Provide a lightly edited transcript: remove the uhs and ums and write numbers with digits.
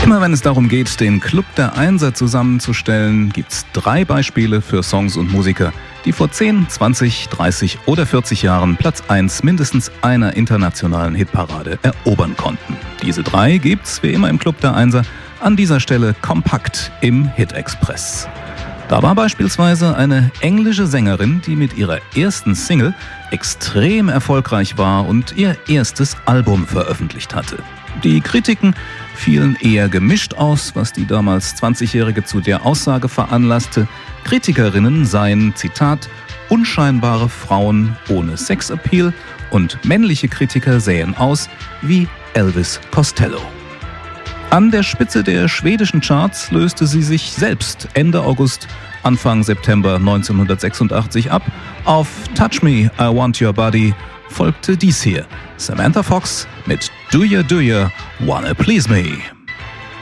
Immer wenn es darum geht, den Club der Einser zusammenzustellen, gibt's 3 Beispiele für Songs und Musiker, die vor 10, 20, 30 oder 40 Jahren Platz 1 mindestens einer internationalen Hitparade erobern konnten. Diese 3 gibt's, wie immer im Club der Einser, an dieser Stelle kompakt im Hit-Express. Da war beispielsweise eine englische Sängerin, die mit ihrer ersten Single extrem erfolgreich war und ihr erstes Album veröffentlicht hatte. Die Kritiken fielen eher gemischt aus, was die damals 20-Jährige zu der Aussage veranlasste, Kritikerinnen seien, Zitat, unscheinbare Frauen ohne Sexappeal und männliche Kritiker sähen aus wie Elvis Costello. An der Spitze der schwedischen Charts löste sie sich selbst Ende August, Anfang September 1986 ab. Auf Touch Me, I Want Your Body folgte dies hier, Samantha Fox mit Do Ya Wanna Please Me.